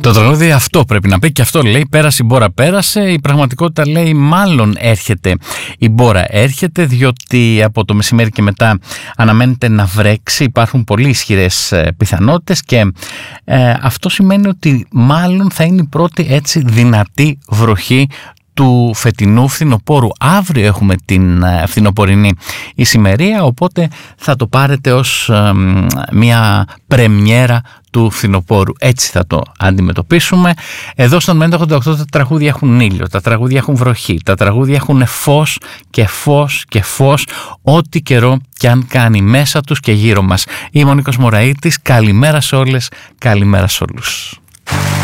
Το τραγούδι αυτό πρέπει να πει, και αυτό λέει πέρασε η μπόρα πέρασε. Η πραγματικότητα λέει μάλλον έρχεται η μπόρα έρχεται, διότι από το μεσημέρι και μετά αναμένεται να βρέξει. Υπάρχουν πολύ ισχυρές πιθανότητες και αυτό σημαίνει ότι μάλλον θα είναι η πρώτη έτσι δυνατή βροχή του φετινού φθινοπόρου. Αύριο έχουμε την φθινοπορεινή ησημερία, οπότε θα το πάρετε ως μια πρεμιέρα του φθινοπόρου. Έτσι θα το αντιμετωπίσουμε. Εδώ στον Μέντο 88 τα τραγούδια έχουν ήλιο, τα τραγούδια έχουν βροχή, τα τραγούδια έχουν φως και φως και φως, ό,τι καιρό κι αν κάνει μέσα τους και γύρω μας. Είμαι ο Νίκος Μωραΐτης. Καλημέρα σε όλες, καλημέρα σε όλους.